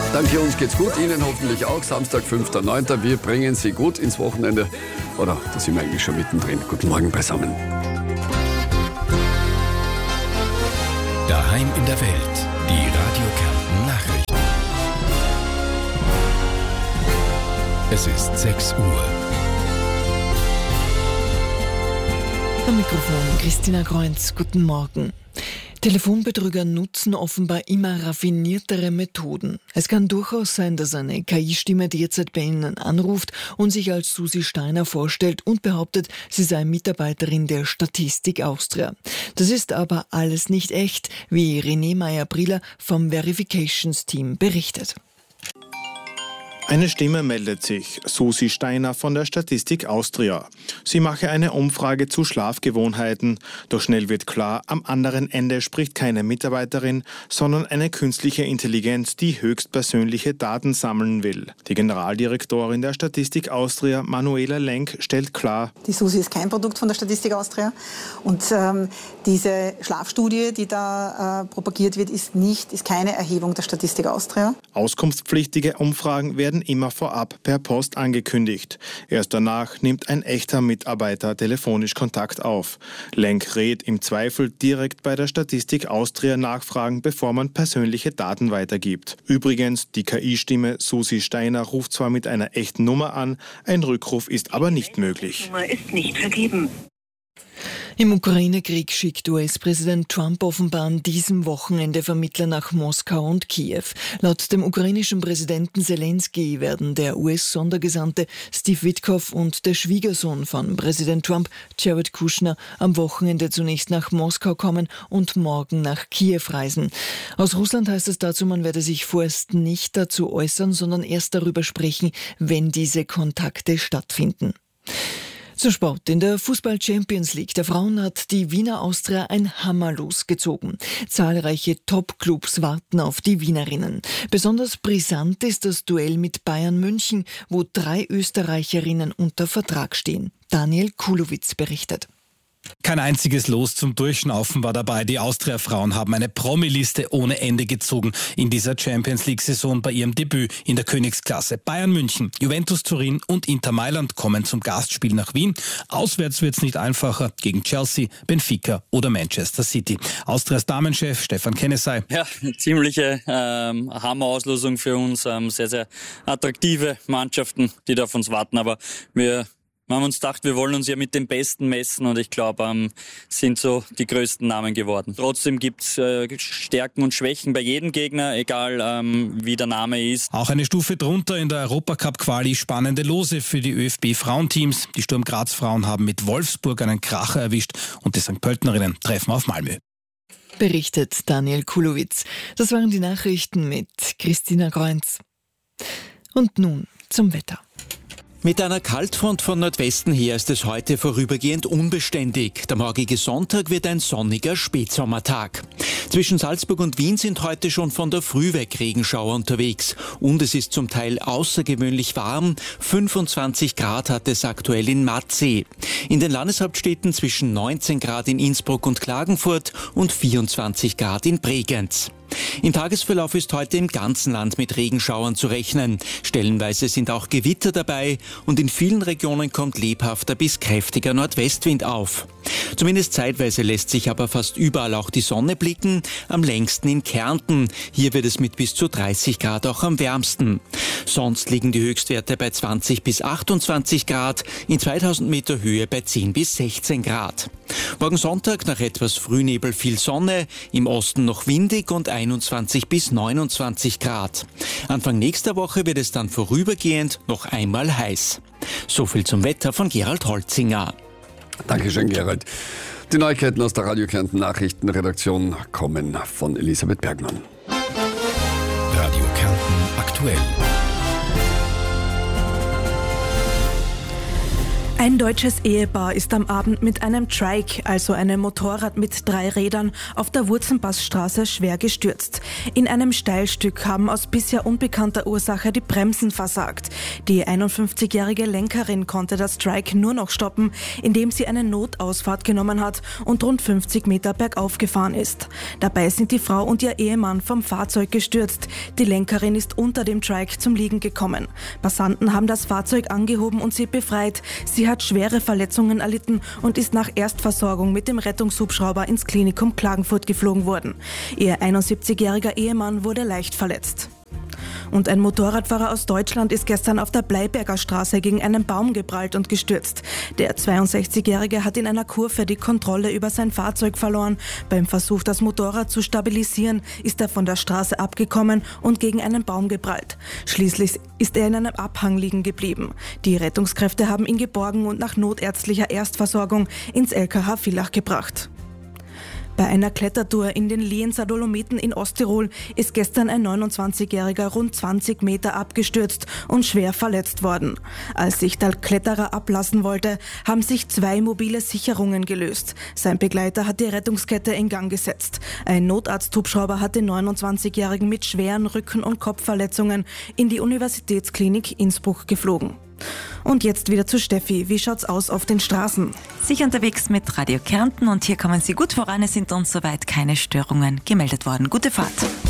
Danke, uns geht's gut, Ihnen hoffentlich auch. Samstag, 5.9. Wir bringen Sie gut ins Wochenende. Oder, da sind wir eigentlich schon mittendrin. Guten Morgen beisammen. Daheim in der Welt, die Radio Kärnten Nachrichten. Es ist 6 Uhr. Am Mikrofon Christina Kreuz, guten Morgen. Telefonbetrüger nutzen offenbar immer raffiniertere Methoden. Es kann durchaus sein, dass eine KI-Stimme derzeit bei Ihnen anruft und sich als Susi Steiner vorstellt und behauptet, sie sei Mitarbeiterin der Statistik Austria. Das ist aber alles nicht echt, wie René Meyer-Brieler vom Verifications-Team berichtet. Eine Stimme meldet sich, Susi Steiner von der Statistik Austria. Sie mache eine Umfrage zu Schlafgewohnheiten. Doch schnell wird klar, am anderen Ende spricht keine Mitarbeiterin, sondern eine künstliche Intelligenz, die höchstpersönliche Daten sammeln will. Die Generaldirektorin der Statistik Austria, Manuela Lenk, stellt klar: Die Susi ist kein Produkt von der Statistik Austria. Und diese Schlafstudie, die da propagiert wird, ist keine Erhebung der Statistik Austria. Auskunftspflichtige Umfragen werden immer vorab per Post angekündigt. Erst danach nimmt ein echter Mitarbeiter telefonisch Kontakt auf. Lenk rät im Zweifel direkt bei der Statistik Austria nachfragen, bevor man persönliche Daten weitergibt. Übrigens, die KI-Stimme Susi Steiner ruft zwar mit einer echten Nummer an, ein Rückruf ist aber nicht möglich. Die Nummer ist nicht vergeben. Im Ukraine-Krieg schickt US-Präsident Trump offenbar an diesem Wochenende Vermittler nach Moskau und Kiew. Laut dem ukrainischen Präsidenten Zelensky werden der US-Sondergesandte Steve Witkoff und der Schwiegersohn von Präsident Trump, Jared Kushner, am Wochenende zunächst nach Moskau kommen und morgen nach Kiew reisen. Aus Russland heißt es dazu, man werde sich vorerst nicht dazu äußern, sondern erst darüber sprechen, wenn diese Kontakte stattfinden. Zum Sport. In der Fußball-Champions League der Frauen hat die Wiener Austria ein Hammerlos gezogen. Zahlreiche Top-Clubs warten auf die Wienerinnen. Besonders brisant ist das Duell mit Bayern München, wo 3 Österreicherinnen unter Vertrag stehen. Daniel Kulowitz berichtet. Kein einziges Los zum Durchschnaufen war dabei. Die Austria-Frauen haben eine Promi-Liste ohne Ende gezogen in dieser Champions-League-Saison bei ihrem Debüt in der Königsklasse. Bayern München, Juventus Turin und Inter Mailand kommen zum Gastspiel nach Wien. Auswärts wird's nicht einfacher gegen Chelsea, Benfica oder Manchester City. Austrias Damenchef Stefan Kennesey. Ja, ziemliche Hammer-Auslosung für uns. Sehr, sehr attraktive Mannschaften, die da auf uns warten. Aber wir haben uns gedacht, wir wollen uns ja mit den Besten messen und ich glaube, sind so die größten Namen geworden. Trotzdem gibt's Stärken und Schwächen bei jedem Gegner, egal wie der Name ist. Auch eine Stufe drunter in der Europacup-Quali spannende Lose für die ÖFB-Frauenteams. Die Sturm Graz-Frauen haben mit Wolfsburg einen Kracher erwischt und die St. Pöltenerinnen treffen auf Malmö. Berichtet Daniel Kulowitz. Das waren die Nachrichten mit Christina Kreuz. Und nun zum Wetter. Mit einer Kaltfront von Nordwesten her ist es heute vorübergehend unbeständig. Der morgige Sonntag wird ein sonniger Spätsommertag. Zwischen Salzburg und Wien sind heute schon von der Früh weg Regenschauer unterwegs. Und es ist zum Teil außergewöhnlich warm. 25 Grad hat es aktuell in Matzee. In den Landeshauptstädten zwischen 19 Grad in Innsbruck und Klagenfurt und 24 Grad in Bregenz. Im Tagesverlauf ist heute im ganzen Land mit Regenschauern zu rechnen. Stellenweise sind auch Gewitter dabei und in vielen Regionen kommt lebhafter bis kräftiger Nordwestwind auf. Zumindest zeitweise lässt sich aber fast überall auch die Sonne blicken, am längsten in Kärnten. Hier wird es mit bis zu 30 Grad auch am wärmsten. Sonst liegen die Höchstwerte bei 20 bis 28 Grad, in 2000 Meter Höhe bei 10 bis 16 Grad. Morgen Sonntag nach etwas Frühnebel viel Sonne, im Osten noch windig und 21 bis 29 Grad. Anfang nächster Woche wird es dann vorübergehend noch einmal heiß. So viel zum Wetter von Gerald Holzinger. Dankeschön, Gerald. Die Neuigkeiten aus der Radio Kärnten Nachrichtenredaktion kommen von Elisabeth Bergmann. Radio Kärnten aktuell. Ein deutsches Ehepaar ist am Abend mit einem Trike, also einem Motorrad mit 3 Rädern, auf der Wurzenpassstraße schwer gestürzt. In einem Steilstück haben aus bisher unbekannter Ursache die Bremsen versagt. Die 51-jährige Lenkerin konnte das Trike nur noch stoppen, indem sie eine Notausfahrt genommen hat und rund 50 Meter bergauf gefahren ist. Dabei sind die Frau und ihr Ehemann vom Fahrzeug gestürzt. Die Lenkerin ist unter dem Trike zum Liegen gekommen. Passanten haben das Fahrzeug angehoben und sie befreit. Sie hat schwere Verletzungen erlitten und ist nach Erstversorgung mit dem Rettungshubschrauber ins Klinikum Klagenfurt geflogen worden. Ihr 71-jähriger Ehemann wurde leicht verletzt. Und ein Motorradfahrer aus Deutschland ist gestern auf der Bleiberger Straße gegen einen Baum geprallt und gestürzt. Der 62-Jährige hat in einer Kurve die Kontrolle über sein Fahrzeug verloren. Beim Versuch, das Motorrad zu stabilisieren, ist er von der Straße abgekommen und gegen einen Baum geprallt. Schließlich ist er in einem Abhang liegen geblieben. Die Rettungskräfte haben ihn geborgen und nach notärztlicher Erstversorgung ins LKH Villach gebracht. Bei einer Klettertour in den Lienzer Dolomiten in Osttirol ist gestern ein 29-Jähriger rund 20 Meter abgestürzt und schwer verletzt worden. Als sich der Kletterer ablassen wollte, haben sich 2 mobile Sicherungen gelöst. Sein Begleiter hat die Rettungskette in Gang gesetzt. Ein Notarzthubschrauber hat den 29-Jährigen mit schweren Rücken- und Kopfverletzungen in die Universitätsklinik Innsbruck geflogen. Und jetzt wieder zu Steffi. Wie schaut's aus auf den Straßen? Sicher unterwegs mit Radio Kärnten und hier kommen Sie gut voran. Es sind uns soweit keine Störungen gemeldet worden. Gute Fahrt.